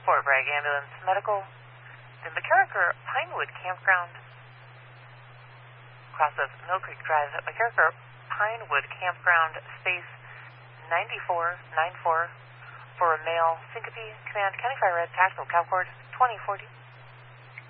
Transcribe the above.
Fort Bragg Ambulance Medical, the McCarricker Pinewood Campground, cross of Mill Creek Drive at McCarricker Pinewood Campground, space 9494 for a male syncope, command County Fire Red, tactical Calcord 2040.